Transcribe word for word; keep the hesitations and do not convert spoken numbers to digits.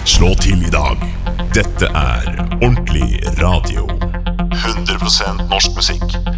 Slå til i dag. Dette er ordentlig radio. hundre prosent norsk musikk.